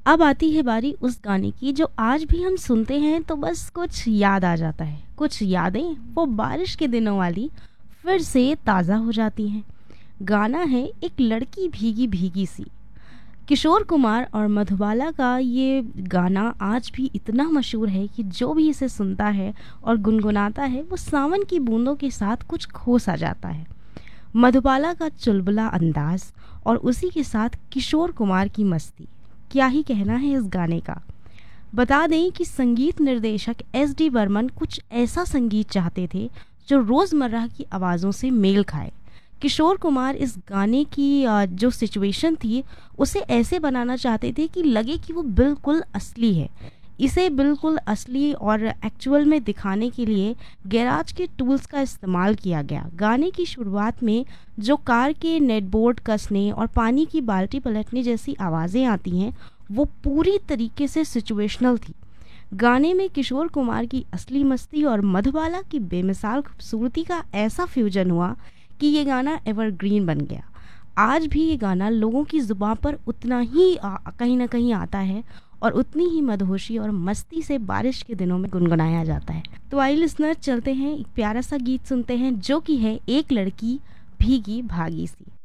अब आती है बारी उस गाने की जो आज भी हम सुनते हैं तो बस कुछ याद आ जाता है, कुछ यादें वो बारिश के दिनों वाली फिर से ताज़ा हो जाती हैं। गाना है एक लड़की भीगी भीगी सी। किशोर कुमार और मधुबाला का ये गाना आज भी इतना मशहूर है कि जो भी इसे सुनता है और गुनगुनाता है वो सावन की बूंदों के साथ कुछ खो सा जाता है। मधुबाला का चुलबुला अंदाज और उसी के साथ किशोर कुमार की मस्ती, क्या ही कहना है इस गाने का। बता दें कि संगीत निर्देशक एस.डी. बर्मन कुछ ऐसा संगीत चाहते थे जो रोज़मर्रा की आवाज़ों से मेल खाए। किशोर कुमार इस गाने की जो सिचुएशन थी उसे ऐसे बनाना चाहते थे कि लगे कि वो बिल्कुल असली है। इसे बिल्कुल असली और एक्चुअल में दिखाने के लिए गैराज के टूल्स का इस्तेमाल किया गया। गाने की शुरुआत में जो कार के नेटबोर्ड कसने और पानी की बाल्टी पलटने जैसी आवाज़ें आती हैं वो पूरी तरीके से सिचुएशनल थी। गाने में किशोर कुमार की असली मस्ती और मधुबाला की बेमिसाल खूबसूरती का ऐसा फ्यूजन हुआ कि ये गाना एवरग्रीन बन गया। आज भी ये गाना लोगों की ज़ुबान पर उतना ही कहीं ना कहीं आता है और उतनी ही मदहोशी और मस्ती से बारिश के दिनों में गुनगुनाया जाता है। तो आइए लिसनर, चलते हैं एक प्यारा सा गीत सुनते हैं जो कि है एक लड़की भीगी भागी सी।